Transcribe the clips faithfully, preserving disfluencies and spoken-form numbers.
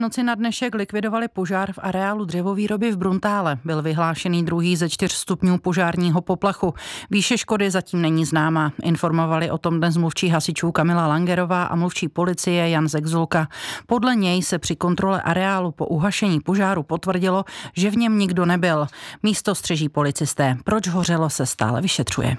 Noci na dnešek likvidovali požár v areálu dřevovýroby v Bruntále. Byl vyhlášený druhý ze čtyř stupňů požárního poplachu. Výše škody zatím není známá. Informovali o tom dnes mluvčí hasičů Kamila Langerová a mluvčí policie Jan Zegzulka. Podle něj se při kontrole areálu po uhašení požáru potvrdilo, že v něm nikdo nebyl. Místo střeží policisté. Proč hořelo, se stále vyšetřuje.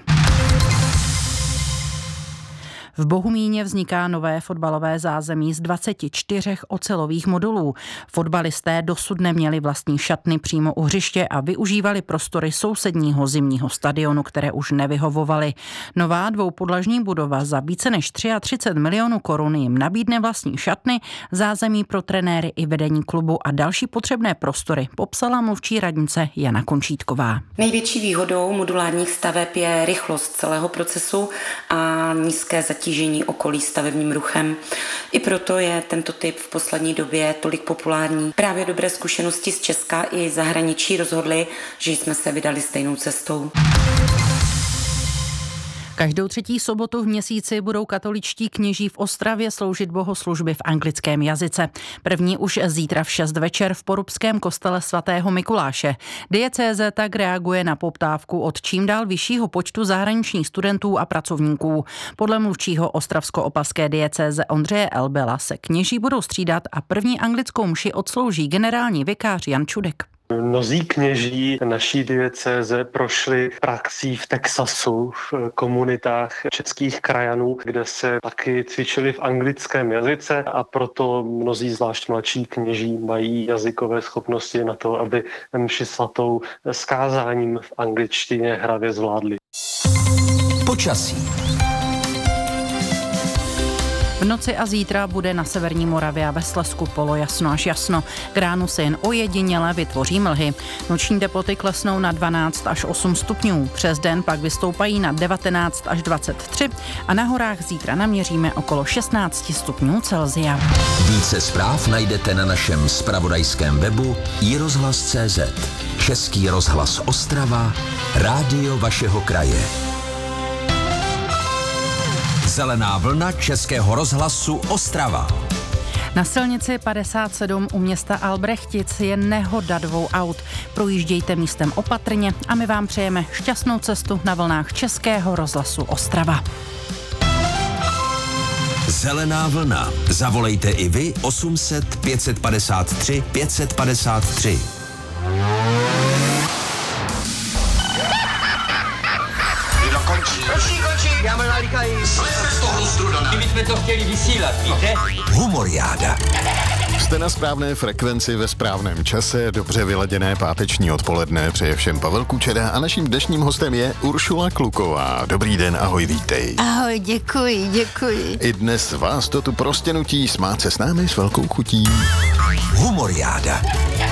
V Bohumíně vzniká nové fotbalové zázemí z dvaceti čtyřech ocelových modulů. Fotbalisté dosud neměli vlastní šatny přímo u hřiště a využívali prostory sousedního zimního stadionu, které už nevyhovovaly. Nová dvoupodlažní budova za více než třicet tři milionů korun jim nabídne vlastní šatny, zázemí pro trenéry i vedení klubu a další potřebné prostory, popsala mluvčí radnice Jana Končítková. Největší výhodou modulárních staveb je rychlost celého procesu a nízké zatížení zatížení okolí stavebním ruchem. I proto je tento typ v poslední době tolik populární. Právě dobré zkušenosti z Česka i zahraničí rozhodly, že jsme se vydali stejnou cestou. Každou třetí sobotu v měsíci budou katoličtí kněží v Ostravě sloužit bohoslužby v anglickém jazyce. První už zítra v šest večer v porubském kostele svatého Mikuláše. Diecéze tak reaguje na poptávku od čím dál vyššího počtu zahraničních studentů a pracovníků. Podle mluvčího ostravsko-opavské diecéze Ondřeje Elbela se kněží budou střídat a první anglickou mši odslouží generální vikář Jan Čudek. Mnozí kněží naší diecéze prošli praxí v Texasu, v komunitách českých krajanů, kde se taky cvičili v anglickém jazyce a proto mnozí zvlášť mladší kněží mají jazykové schopnosti na to, aby mši svatou s kázáním v angličtině hravě zvládli. Počasí. V noci a zítra bude na severní Moravě a ve Slezsku polojasno až jasno. K ránu se jen ojediněle vytvoří mlhy. Noční teploty klesnou na dvanáct až osm stupňů. Přes den pak vystoupají na devatenáct až dvacet tři a na horách zítra naměříme okolo šestnáct stupňů Celsia. Více zpráv najdete na našem zpravodajském webu i rozhlas tečka cé zet. Český rozhlas Ostrava, rádio vašeho kraje. Zelená vlna Českého rozhlasu Ostrava. Na silnici padesát sedm u města Albrechtic je nehoda dvou aut. Projíždějte místem opatrně a my vám přejeme šťastnou cestu na vlnách Českého rozhlasu Ostrava. Zelená vlna. Zavolejte i vy osm set pět padesát tři pět padesát tři. Končí, končí, já možná líkají. Slejme z toho strudana. My jsme to chtěli vysílat, víte? Humoriáda. Jste na správné frekvenci ve správném čase, dobře vyladěné páteční odpoledne, přeje všem Pavel Kučera a naším dnešním hostem je Uršula Kluková. Dobrý den, ahoj, vítej. Ahoj, děkuji, děkuji. I dnes vás to tu prostě nutí smát se s námi s velkou chutí. Humoriáda.